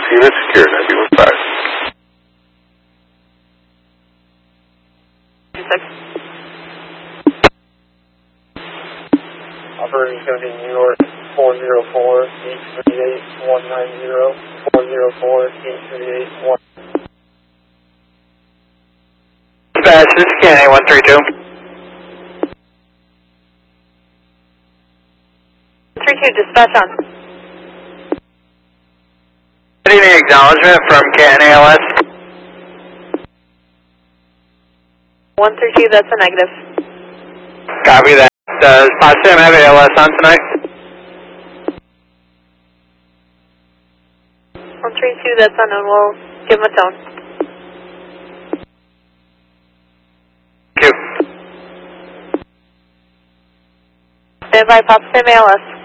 Unit secure, 915. Operator is going to be New York 404-838-190, 404-838-190. Dispatch, this is KNA 132. 32, dispatch on. Good evening, acknowledgement from KNALS. 132, that's a negative. Copy that. Does Potsdam have ALS on tonight? 132, that's unknown. We'll give him a tone. Thank you. Stand by, Potsdam ALS.